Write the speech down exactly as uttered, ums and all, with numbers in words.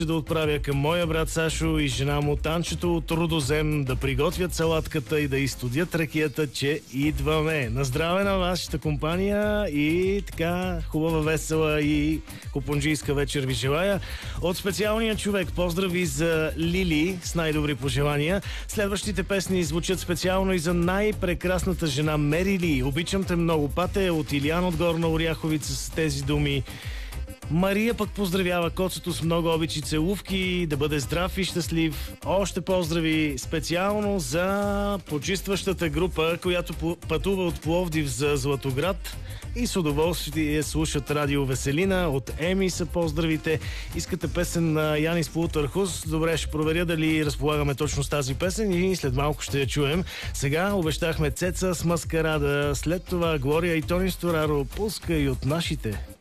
да отправя към моя брат Сашо и жена му Танчето от Рудозем да приготвят салатката и да изстудят ракията, че идваме. На здраве на вашата компания и така хубава, весела и купунджийска вечер ви желая. От специалния човек поздрави за Лили с най-добри пожелания. Следващите песни звучат специално и за най-прекрасната жена Мерили. Обичам те много, Пате, от Илиян от Горна Оряховица с тези думи. Мария пък поздравява коцето с много обичи, целувки, да бъде здрав и щастлив. Още поздрави специално за почистващата група, която пътува от Пловдив за Златоград и с удоволствие слушат радио Веселина. От Еми са поздравите. Искате песен на Янис Полутърхус? Добре, ще проверя дали разполагаме точно с тази песен и след малко ще я чуем. Сега обещахме Цеца с Маскарада, след това Глория и Тони Стораро. Пускай от нашите.